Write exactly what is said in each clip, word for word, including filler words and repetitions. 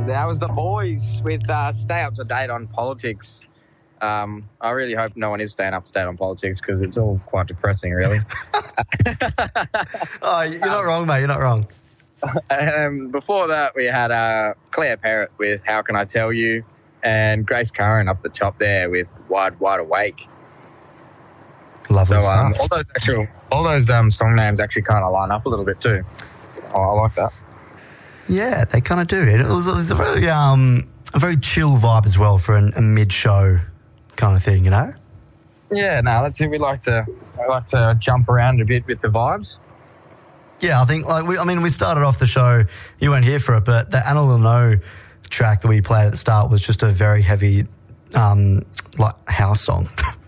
that was The Boys with uh, Stay Up to Date on Politics. Um, I really hope no one is staying up to date on politics because it's all quite depressing, really. Oh, you're not um, wrong, mate. You're not wrong. Um, before that, we had uh, Claire Parrott with How Can I Tell You, and Grace Curran up the top there with Wide Wide Awake. Lovely so, stuff. Um, all those actual, all those um, song names actually kind of line up a little bit too. Oh, I like that. Yeah, they kind of do. It was, it was a very um, a very chill vibe as well for an, a mid-show kind of thing, you know. Yeah, no, that's it. We like to we like to jump around a bit with the vibes. Yeah, I think like we. I mean, we started off the show. You weren't here for it, but the Anna Leno track that we played at the start was just a very heavy, um, like house song.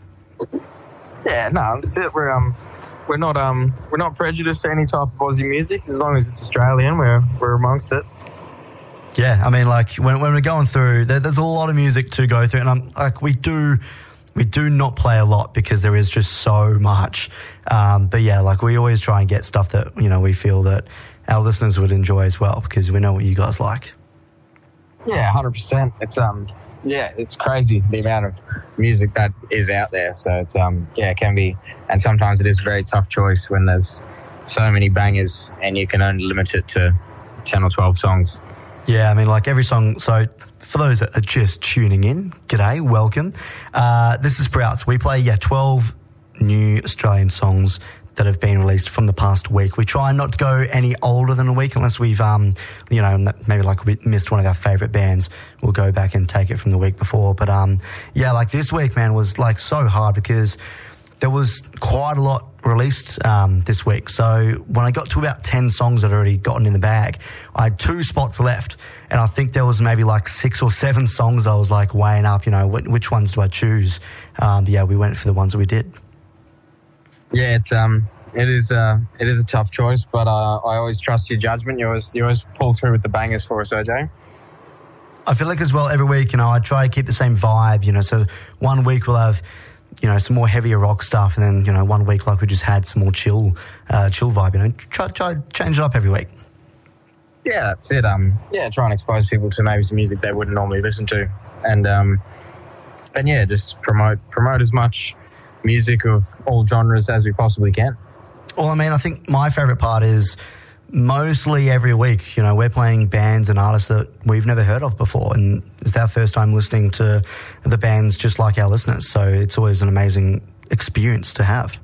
Yeah, no, that's it. We're um, we're not um, we're not prejudiced to any type of Aussie music as long as it's Australian. We're we're amongst it. Yeah, I mean, like when when we're going through, there, there's a lot of music to go through, and I'm like we do. We do not play a lot because there is just so much. Um, but yeah, like we always try and get stuff that, you know, we feel that our listeners would enjoy as well because we know what you guys like. Yeah, one hundred percent. It's, um, yeah, it's crazy the amount of music that is out there. So it's, um, yeah, it can be, and sometimes it is a very tough choice when there's so many bangers and you can only limit it to ten or twelve songs. Yeah, I mean, like every song, so for those that are just tuning in, g'day, welcome. Uh, this is Sprouts. We play, yeah, twelve new Australian songs that have been released from the past week. We try not to go any older than a week unless we've, um, you know, maybe like we missed one of our favourite bands. We'll go back and take it from the week before. But, um, yeah, like this week, man, was like so hard because there was quite a lot released um, this week. So when I got to about ten songs that I'd already gotten in the bag, I had two spots left. And I think there was maybe like six or seven songs I was like weighing up, you know, wh- which ones do I choose? Um, yeah, we went for the ones that we did. Yeah, it's um, it is uh, it is a tough choice, but uh, I always trust your judgment. You always you always pull through with the bangers for us, O J. I feel like as well every week, you know, I try to keep the same vibe, you know. So one week we'll have, you know, some more heavier rock stuff, and then, you know, one week like we just had some more chill, uh, chill vibe. You know, try try change it up every week. Yeah, that's it. Um, yeah, try and expose people to maybe some music they wouldn't normally listen to, and um, and yeah, just promote promote as much music of all genres as we possibly can. Well, I mean, I think my favourite part is mostly every week, you know, we're playing bands and artists that we've never heard of before, and it's our first time listening to the bands just like our listeners, so it's always an amazing experience to have.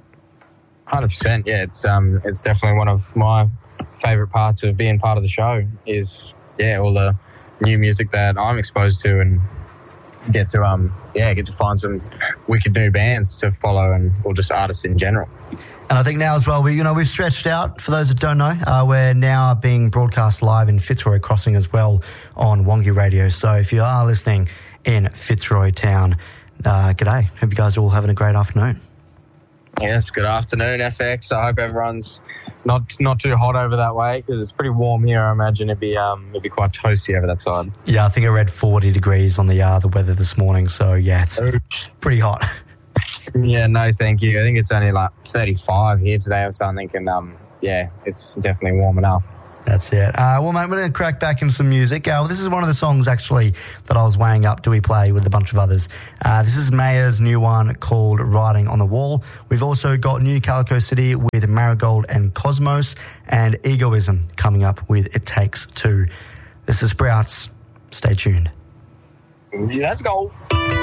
one hundred percent, yeah, it's um, it's definitely one of my favourite parts of being part of the show is, yeah, all the new music that I'm exposed to and get to, um, yeah, get to find some wicked new bands to follow and or just artists in general. And I think now as well, we, you know, we've stretched out. For those that don't know, uh, we're now being broadcast live in Fitzroy Crossing as well on Wongi Radio. So if you are listening in Fitzroy Town, uh, g'day. Hope you guys are all having a great afternoon. Yes, good afternoon, F X. I hope everyone's not not too hot over that way because it's pretty warm here. I imagine it'd be um it'd be quite toasty over that side. Yeah, I think I read forty degrees on the uh, the weather this morning. So yeah, it's, it's pretty hot. Yeah, no, thank you. I think it's only like thirty-five here today or something, and um, yeah, it's definitely warm enough. That's it. Uh, well, mate, we're going to crack back into some music. Uh, well, this is one of the songs, actually, that I was weighing up. Do we play with a bunch of others? Uh, this is Maya's new one called Writing on the Wall. We've also got New Calico City with Marigold and Cosmos, and Egoism coming up with It Takes Two. This is Sprouts. Stay tuned. Let's go.